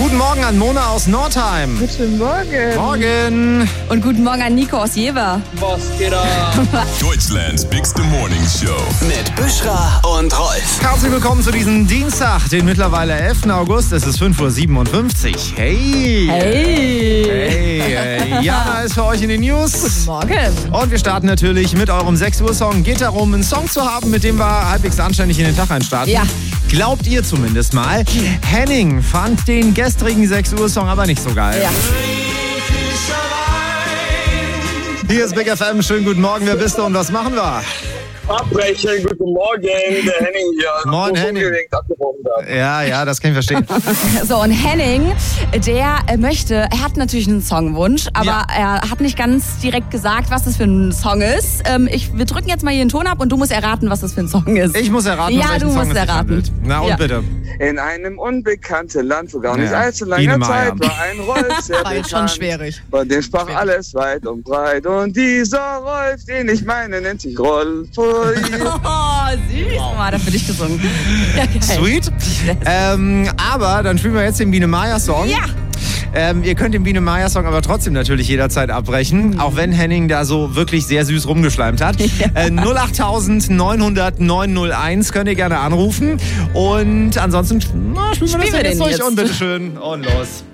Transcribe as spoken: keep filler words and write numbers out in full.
Guten Morgen an Mona aus Nordheim. Guten Morgen. Morgen. Und guten Morgen an Nico aus Jever. Was geht ab? Deutschlands Bigste Morning Show. Mit Büschra und Rolf. Herzlich willkommen zu diesem Dienstag, den mittlerweile elften August. Es ist fünf Uhr siebenundfünfzig. Hey. Hey. Hey. äh, Jana ist für euch in den News. Guten Morgen. Und wir starten natürlich mit eurem sechs Uhr Song. Geht darum, einen Song zu haben, mit dem wir halbwegs anständig in den Tag einstarten. Ja. Glaubt ihr zumindest mal. Henning fand den gestrigen sechs Uhr Song aber nicht so geil. Ja. Hier ist Big F M. Schönen guten Morgen. Wer bist du und was machen wir? Abbrechen, guten Morgen, der Henning hier. Moin, Henning. Ja, ja, das kann ich verstehen. So, und Henning, der äh, möchte, er hat natürlich einen Songwunsch, aber Ja. er hat nicht ganz direkt gesagt, was das für ein Song ist. Ähm, ich, wir drücken jetzt mal hier den Ton ab und du musst erraten, was das für ein Song ist. Ich muss erraten, Ja, um welchen du Song musst es sich erraten. handelt. Na und Ja. bitte. In einem unbekannten Land, vor gar nicht Ja. allzu Biene langer Meier. Zeit, war ein Rolf sehr War jetzt schon bekannt. schwierig. Von dem sprach alles weit und breit. Und dieser Rolf, den ich meine, nennt sich Rolf. Oh, süß. Oh, da für dich gesungen. Ja, geil. Sweet. Ähm, aber dann spielen wir jetzt den Biene Meier Song. Ja. Ähm, ihr könnt den Biene Meier Song aber trotzdem natürlich jederzeit abbrechen, auch wenn Henning da so wirklich sehr süß rumgeschleimt hat. Ja. Äh, null acht neunhundert neunhunderteins könnt ihr gerne anrufen. Und ansonsten na, spielen wir das Spielen wir jetzt den durch jetzt. und bitteschön und los.